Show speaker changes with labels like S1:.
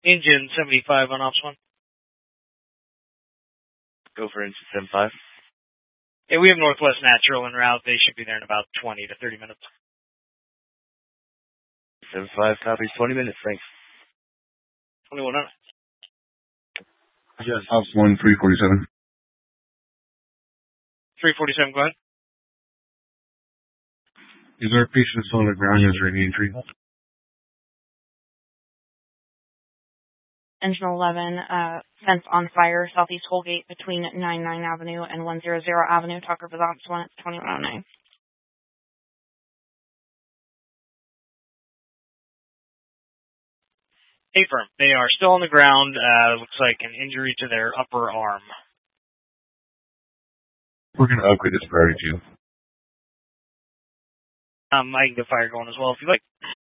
S1: Engine 75 on Ops 1.
S2: Go for engine 75.
S1: Yeah, we have Northwest Natural en route. They should be there in about 20 to 30 minutes.
S2: 75 copies, 20 minutes, thanks.
S1: 2100.
S3: Yes. Ops 1, 347.
S1: 347, go ahead.
S3: Is there a patient still on the ground? Is there any injury?
S4: Engine 11, fence on fire, southeast Holgate between 99 Avenue and 100 Avenue. Talker for Ops 1 at 2109.
S1: Hey, firm. They are still on the ground. Looks like an injury to their upper arm.
S3: We're going to upgrade this priority 2.
S1: I can get fire going as well if you like.